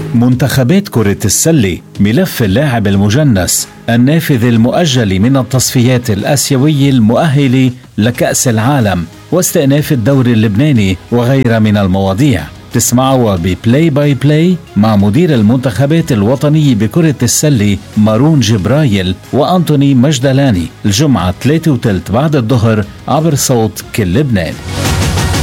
منتخبات كرة السلة، ملف اللاعب المجنس، النافذ المؤجل من التصفيات الآسيوية المؤهلة لكأس العالم، واستئناف الدوري اللبناني وغيرها من المواضيع. تسمعوا ببلاي باي بلاي مع مدير المنتخبات الوطنية بكرة السلة مارون جبرايل وأنتوني مجدلاني الجمعة 3:30 بعد الظهر عبر صوت كل لبنان.